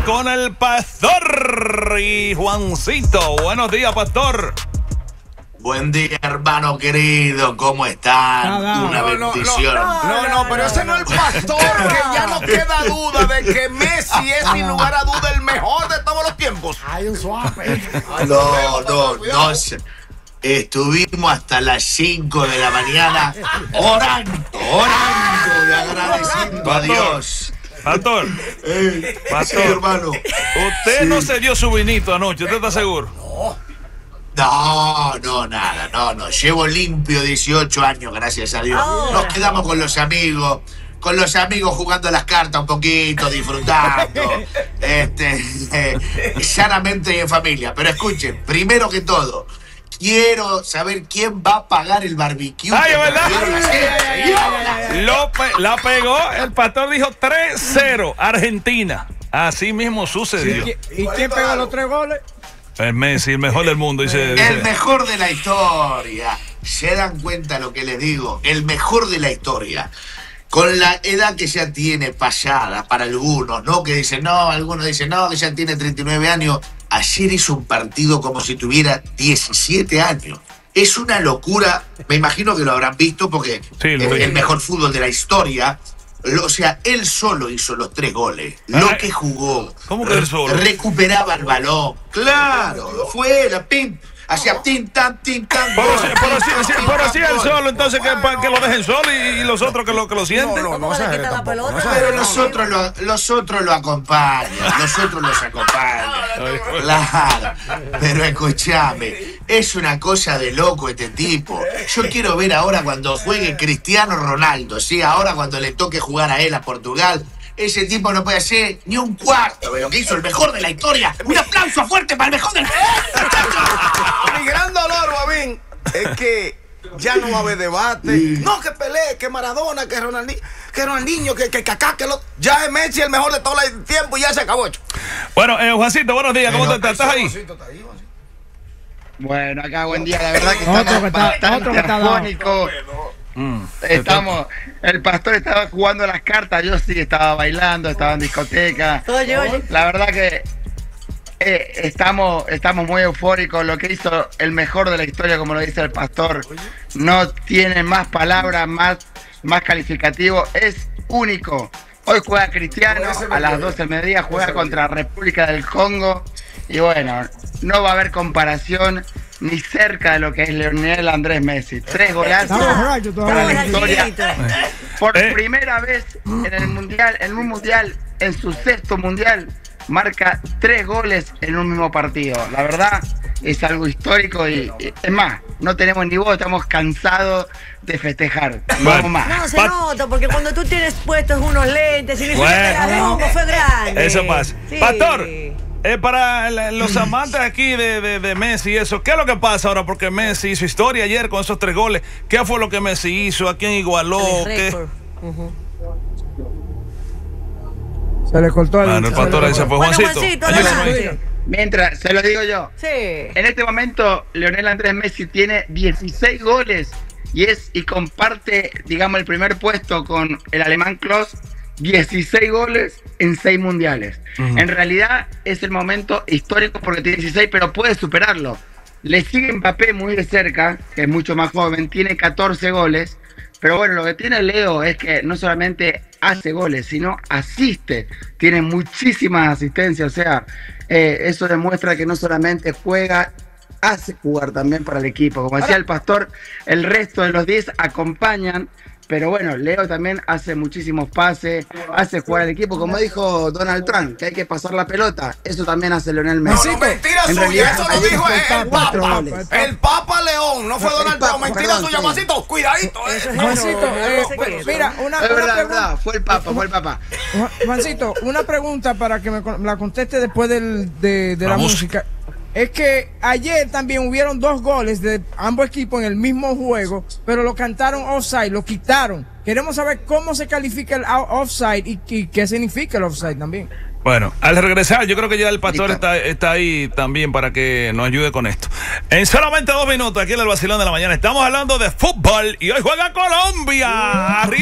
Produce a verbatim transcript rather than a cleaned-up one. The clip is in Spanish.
con el Pastor y Juancito. Buenos días, Pastor. Buen día, hermano querido, ¿cómo están? No, no, Una no, bendición. No, no, no, pero ese no es el Pastor, que ya no queda duda de que Messi es sin lugar a duda el mejor de todos los tiempos. Hay un suave. No, no, no. Estuvimos hasta las cinco de la mañana orando, orando y agradeciendo a Dios. Pastor, Eh, Pastor, sí, hermano. usted Sí. no se dio su vinito anoche, ¿usted está seguro? No, no, nada, no, no. Llevo limpio dieciocho años, gracias a Dios. Nos quedamos con los amigos, con los amigos jugando a las cartas un poquito, disfrutando, este, eh, sanamente y en familia. Pero escuchen, primero que todo, quiero saber quién va a pagar el barbecue. Ay, que ¿verdad? perdieron ayer. Lo pe- la pegó, el Pastor dijo tres cero, Argentina. Así mismo sucedió. ¿Y quién pegó los tres goles? El Messi, el mejor del mundo, dice. dice. El mejor de la historia. ¿Se dan cuenta lo que les digo? El mejor de la historia. Con la edad que ya tiene pasada para algunos, ¿no? Que dicen, no, algunos dicen, no, que ya tiene treinta y nueve años. Ayer hizo un partido como si tuviera diecisiete años. Es una locura. Me imagino que lo habrán visto porque Sí, lo es vi. el mejor fútbol de la historia. Lo- O sea, él solo hizo los tres goles. Lo Ay, que jugó. ¿cómo que él solo? Recuperaba el balón. Claro, fue la pim. Hacía tin, tan, tin, tan. Pero, gol, si- pero, si- tin, si- tan, pero tin, si tan, él gol. solo, entonces que, pa- que lo dejen solo y, y los otros que lo, que lo sienten. No, no, no, ¿Cómo le exagere quita la tampoco, pelota? no exagere. Pero los otros lo, los otros lo acompañan, los otros los acompañan. Claro, pero escúchame, es una cosa de loco este tipo. Yo quiero ver ahora cuando juegue Cristiano Ronaldo, ¿sí? Ahora cuando le toque jugar a él a Portugal. Ese tipo no puede hacer ni un cuarto de lo que hizo el mejor de la historia. Un aplauso fuerte para el mejor de la historia. Mi gran dolor, Babín, es que ya no va a haber debate. No, que Pelé, que Maradona, que Ronaldinho, que Ronaldinho, que, que Kaká, que lo... Ya es Messi el mejor de todo el tiempo y ya se acabó. Bueno, eh, Juancito, buenos días, ¿cómo te estás? ¿Estás ahí? Bueno, acá buen día, la verdad que Otro estamos que está- bastante otro que está dado. afónicos. Mm. Estamos, el Pastor estaba jugando las cartas, yo sí estaba bailando, estaba en discoteca. Oye, oye. La verdad que eh, estamos, estamos muy eufóricos. Lo que hizo el mejor de la historia, como lo dice el Pastor, no tiene más palabras, más, más calificativo, es único. Hoy juega Cristiano, a las doce del mediodía juega contra República del Congo. Y bueno, no va a haber comparación ni cerca de lo que es Lionel Andrés Messi. Tres golazos Estamos borrachos todavía. para la historia. Borrachito. Por Eh. primera vez en el mundial, en un mundial, en su sexto mundial, marca tres goles en un mismo partido. La verdad es algo histórico y, y- es más, no tenemos ni voz, estamos cansados de festejar. Bueno. Vamos más. No, se Pat- nota, porque cuando tú tienes puestos unos lentes, significa Bueno. que la rumba fue grande. Eso pasa. Sí. Pastor, eh, para la- los amantes aquí de, de, de Messi y eso, ¿qué es lo que pasa ahora? Porque Messi hizo historia ayer con esos tres goles. ¿Qué fue lo que Messi hizo? ¿A quién igualó? El ¿Qué? récord. Ujú. Se le cortó el... Ah, no, el Pastor ahí se fue. Bueno, Juancito, Juancito, ayúdame ahí. adelante. Mientras, se lo digo yo, Sí. en este momento Lionel Andrés Messi tiene dieciséis goles y es y comparte, digamos, el primer puesto con el alemán Klose, dieciséis goles en seis mundiales. Ujú. En realidad es el momento histórico porque tiene dieciséis, pero puede superarlo. Le sigue Mbappé muy de cerca, que es mucho más joven, tiene catorce goles. Pero bueno, lo que tiene Leo es que no solamente hace goles, sino asiste. Tiene muchísimas asistencias, o sea, eh, eso demuestra que no solamente juega, hace jugar también para el equipo. Como decía el Pastor, el resto de los diez acompañan. Pero bueno, Leo también hace muchísimos pases, hace jugar al equipo. Como dijo Donald Trump, que hay que pasar la pelota. Eso también hace Lionel No, Messi. no, mentira En suya, realidad, eso lo ayer dijo fue el, el cuatro Papa. goles. El Papa León, no fue No, el Donald Papa, Trump. Mentira perdón, suya, sí. Juancito, cuidadito. eh. Eso es Juancito, bueno, eh, no sé qué es, mira, pero- una, Es una verdad, es pregunta. verdad. Fue el Papa, fue el Papa. Ju- Juancito, una pregunta para que me con- la conteste después del- de, de La la, música. música. Es que ayer también hubieron dos goles de ambos equipos en el mismo juego, pero lo cantaron offside, lo quitaron. Queremos saber cómo se califica el out- offside y, y qué significa el offside también. Bueno, al regresar, yo creo que ya el Pastor Listo. está, está ahí también para que nos ayude con esto. En solamente dos minutos, aquí en el Vacilón de la Mañana, estamos hablando de fútbol y hoy juega Colombia. Arriba.